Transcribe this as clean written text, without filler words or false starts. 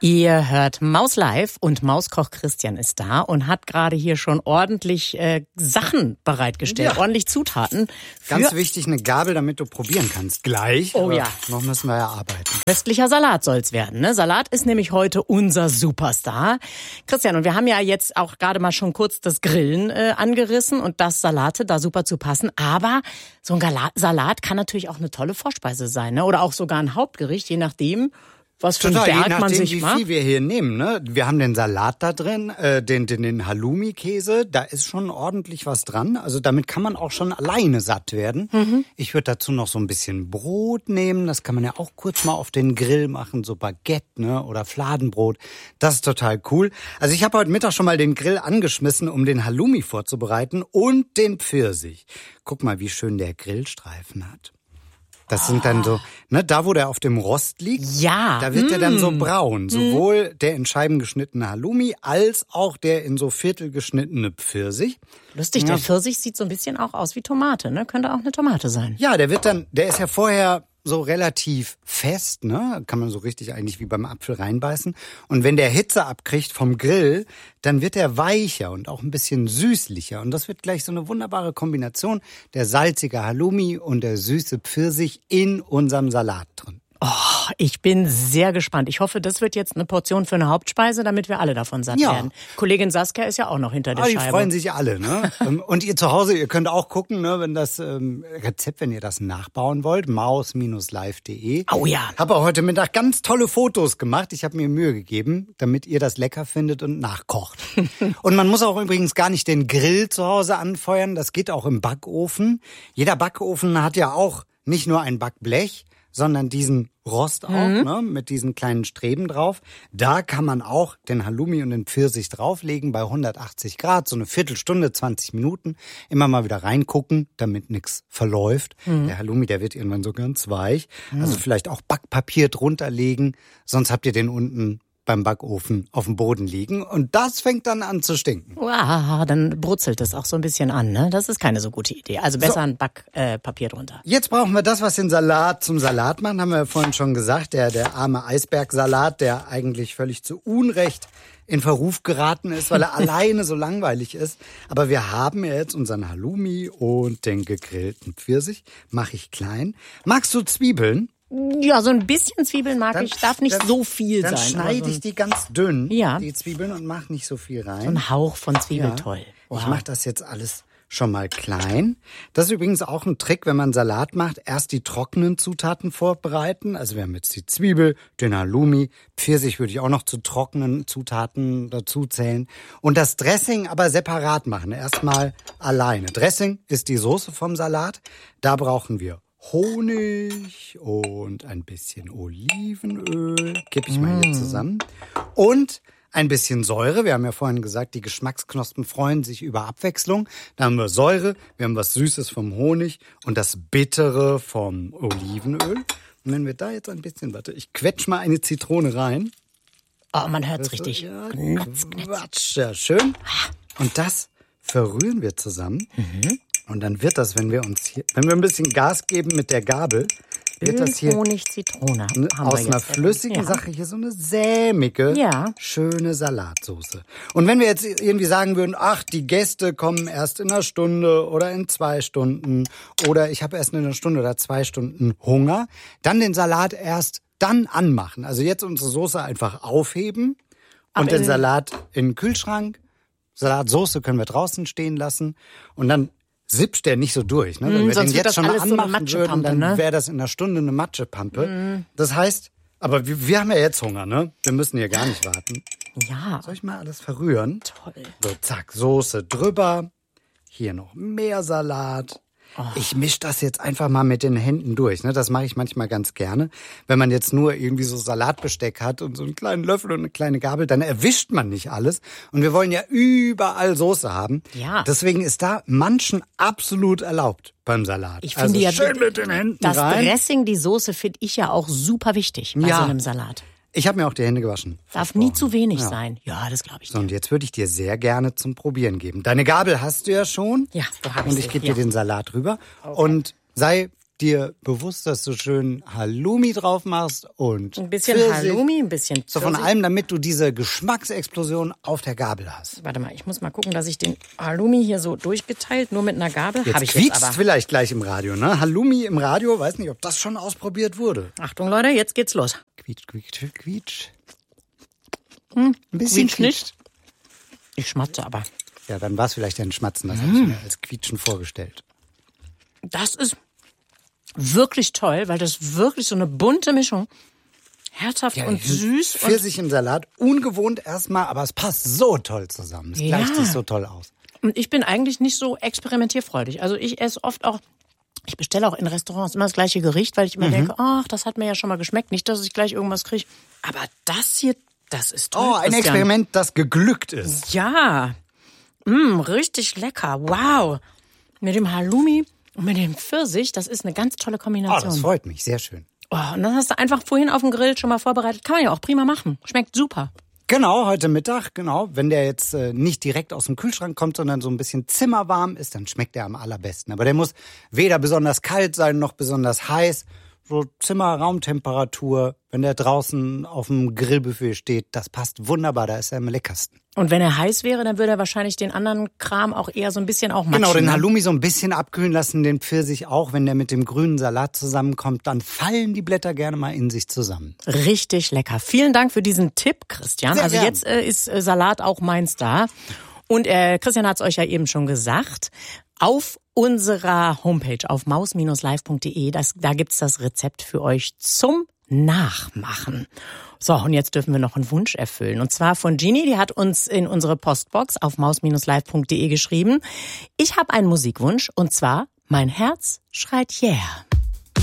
Ihr hört Maus Live und Mauskoch Christian ist da und hat gerade hier schon ordentlich Sachen bereitgestellt, ordentlich Zutaten. Ganz wichtig, eine Gabel, damit du probieren kannst. Gleich. Oh ja. Noch müssen wir ja arbeiten. Köstlicher Salat soll's werden, ne? Salat ist nämlich heute unser Superstar. Christian, und wir haben ja jetzt auch gerade mal schon kurz das Grillen angerissen und dass Salate da super zu passen. Aber so ein Salat kann natürlich auch eine tolle Vorspeise sein, ne? Oder auch sogar ein Hauptgericht, je nachdem, was für ein Berg man sich macht. Wie viel wir hier nehmen, ne? Wir haben den Salat da drin, den Halloumi-Käse, da ist schon ordentlich was dran. Also damit kann man auch schon alleine satt werden. Mhm. Ich würde dazu noch so ein bisschen Brot nehmen, das kann man ja auch kurz mal auf den Grill machen, so Baguette, ne? Oder Fladenbrot. Das ist total cool. Also ich habe heute Mittag schon mal den Grill angeschmissen, um den Halloumi vorzubereiten und den Pfirsich. Guck mal, wie schön der Grillstreifen hat. Das sind dann so, ne, da wo der auf dem Rost liegt, da wird der dann so braun. Sowohl der in Scheiben geschnittene Halloumi als auch der in so Viertel geschnittene Pfirsich. Lustig, der Pfirsich sieht so ein bisschen auch aus wie Tomate, ne? Könnte auch eine Tomate sein. Ja, der ist ja vorher so relativ fest, ne? Kann man so richtig eigentlich wie beim Apfel reinbeißen. Und wenn der Hitze abkriegt vom Grill, dann wird er weicher und auch ein bisschen süßlicher. Und das wird gleich so eine wunderbare Kombination, der salzige Halloumi und der süße Pfirsich in unserem Salat drin. Oh, ich bin sehr gespannt. Ich hoffe, das wird jetzt eine Portion für eine Hauptspeise, damit wir alle davon satt werden. Kollegin Saskia ist ja auch noch hinter der Scheibe. Die freuen sich alle, ne? Und ihr zu Hause, ihr könnt auch gucken, ne, wenn das Rezept, wenn ihr das nachbauen wollt, maus-live.de. Oh ja. Habe auch heute Mittag ganz tolle Fotos gemacht. Ich habe mir Mühe gegeben, damit ihr das lecker findet und nachkocht. Und man muss auch übrigens gar nicht den Grill zu Hause anfeuern. Das geht auch im Backofen. Jeder Backofen hat ja auch nicht nur ein Backblech, sondern diesen Rost auch, ne, mit diesen kleinen Streben drauf. Da kann man auch den Halloumi und den Pfirsich drauflegen bei 180 Grad, so eine Viertelstunde, 20 Minuten. Immer mal wieder reingucken, damit nichts verläuft. Der Halloumi, der wird irgendwann so ganz weich. Also vielleicht auch Backpapier drunter legen, sonst habt ihr den unten beim Backofen auf dem Boden liegen und das fängt dann an zu stinken. Wow, dann brutzelt es auch so ein bisschen an, ne? Das ist keine so gute Idee. Also besser ein Backpapier drunter. Jetzt brauchen wir das, was den Salat zum Salat macht, haben wir ja vorhin schon gesagt. Der arme Eisbergsalat, der eigentlich völlig zu Unrecht in Verruf geraten ist, weil er alleine so langweilig ist. Aber wir haben ja jetzt unseren Halloumi und den gegrillten Pfirsich. Mache ich klein. Magst du Zwiebeln? Ja, so ein bisschen Zwiebeln mag ich. Darf nicht so viel sein. Dann schneide ich die ganz dünn, ja, die Zwiebeln, und mache nicht so viel rein. So ein Hauch von Zwiebel, ja. Toll. Wow. Ich mache das jetzt alles schon mal klein. Das ist übrigens auch ein Trick, wenn man Salat macht. Erst die trockenen Zutaten vorbereiten. Also wir haben jetzt die Zwiebel, den Halloumi, Pfirsich würde ich auch noch zu trockenen Zutaten dazu zählen. Und das Dressing aber separat machen. Erstmal alleine. Dressing ist die Soße vom Salat. Da brauchen wir Honig und ein bisschen Olivenöl. Kippe ich mal hier zusammen. Und ein bisschen Säure. Wir haben ja vorhin gesagt, die Geschmacksknospen freuen sich über Abwechslung. Da haben wir Säure, wir haben was Süßes vom Honig und das Bittere vom Olivenöl. Und wenn wir da jetzt ein bisschen, ich quetsch mal eine Zitrone rein. Oh, man hört's richtig. Ja, Quatsch, ja, schön. Und das verrühren wir zusammen. Und dann wird das, wenn wir ein bisschen Gas geben mit der Gabel, wird das hier Honig, Zitrone aus einer flüssigen Sache hier so eine sämige, schöne Salatsoße. Und wenn wir jetzt irgendwie sagen würden, ach, die Gäste kommen erst in einer Stunde oder in 2 Stunden oder ich habe erst in einer Stunde oder 2 Stunden Hunger, dann den Salat erst dann anmachen. Also jetzt unsere Soße einfach aufheben und den Salat in den Kühlschrank. Salatsoße können wir draußen stehen lassen und dann sippt der nicht so durch. Ne? Wenn wir den jetzt schon mal anmachen würden, dann wäre das in einer Stunde eine Matschepampe. Das heißt, aber wir haben ja jetzt Hunger, ne? Wir müssen hier gar nicht warten. Ja. Soll ich mal alles verrühren? Toll. So, zack, Soße drüber. Hier noch mehr Salat. Oh. Ich mische das jetzt einfach mal mit den Händen durch. Ne? Das mache ich manchmal ganz gerne. Wenn man jetzt nur irgendwie so Salatbesteck hat und so einen kleinen Löffel und eine kleine Gabel, dann erwischt man nicht alles. Und wir wollen ja überall Soße haben. Ja. Deswegen ist da manchen absolut erlaubt beim Salat. Ich finde ja, schön mit den Händen das rein. Dressing, die Soße, finde ich ja auch super wichtig bei so einem Salat. Ich habe mir auch die Hände gewaschen. Darf nie zu wenig sein. Ja, das glaube ich. So, und jetzt würde ich dir sehr gerne zum Probieren geben. Deine Gabel hast du ja schon. Ja, so habe ich. Und ich gebe dir den Salat rüber. Okay. Und sei dir bewusst, dass du schön Halloumi drauf machst und ein bisschen Pfirsich. Halloumi, ein bisschen So Pfirsich. von allem, damit du diese Geschmacksexplosion auf der Gabel hast. Warte mal, ich muss mal gucken, dass ich den Halloumi hier so durchgeteilt, nur mit einer Gabel, Jetzt habe ich quietscht jetzt aber. vielleicht gleich im Radio, ne? Halloumi im Radio, weiß nicht, ob das schon ausprobiert wurde. Achtung Leute, jetzt geht's los. Quietsch, quietsch, quietsch. Ein bisschen quietscht nicht. Ich schmatze aber. Ja, dann war es vielleicht ein Schmatzen, das habe ich mir als Quietschen vorgestellt. Das ist wirklich toll, weil das wirklich so eine bunte Mischung. Herzhaft und süß. Und Pfirsich im Salat, ungewohnt erstmal, aber es passt so toll zusammen. Es gleicht sich so toll aus. Und ich bin eigentlich nicht so experimentierfreudig. Also ich esse oft auch, ich bestelle auch in Restaurants immer das gleiche Gericht, weil ich immer denke, ach, das hat mir ja schon mal geschmeckt. Nicht, dass ich gleich irgendwas kriege. Aber das hier, das ist toll. Oh, ein Christian. Experiment, das geglückt ist. Ja, richtig lecker. Wow. Mit dem Halloumi und mit dem Pfirsich, das ist eine ganz tolle Oh, Kombination. das freut mich, sehr schön. Oh, und das hast du einfach vorhin auf dem Grill schon mal vorbereitet. Kann man ja auch prima machen. Schmeckt super. Genau, heute Mittag, genau. Wenn der jetzt nicht direkt aus dem Kühlschrank kommt, sondern so ein bisschen zimmerwarm ist, dann schmeckt der am allerbesten. Aber der muss weder besonders kalt sein, noch besonders heiß. So Zimmer-Raumtemperatur, wenn der draußen auf dem Grillbuffet steht, das passt wunderbar, da ist er am leckersten. Und wenn er heiß wäre, dann würde er wahrscheinlich den anderen Kram auch eher so ein bisschen auch matschen. Genau, den ne? Halloumi so ein bisschen abkühlen lassen, den Pfirsich auch. Wenn der mit dem grünen Salat zusammenkommt, dann fallen die Blätter gerne mal in sich zusammen. Richtig lecker. Vielen Dank für diesen Tipp, Christian. Sehr Also gern. jetzt ist Salat auch mein Star. Und Christian hat es euch ja eben schon gesagt. Auf unserer Homepage auf maus-live.de, da gibt's das Rezept für euch zum Nachmachen. So, und jetzt dürfen wir noch einen Wunsch erfüllen. Und zwar von Gini, die hat uns in unsere Postbox auf maus-live.de geschrieben. Ich habe einen Musikwunsch und zwar Mein Herz schreit Yeah.